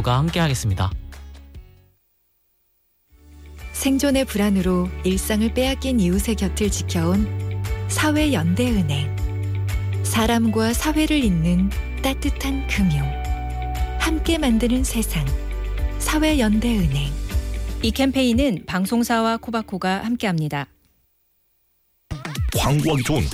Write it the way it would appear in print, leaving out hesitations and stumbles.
코바코가 함께하겠습니다. 생존의 불안으로 일상을 빼앗긴 이웃의 곁을 지켜온 사회연대은행. 사람과 사회를 잇는 따뜻한 금융. 함께 만드는 세상. 사회연대은행. 이 캠페인은 방송사와 코바코가 함께합니다. 광고하기 좋은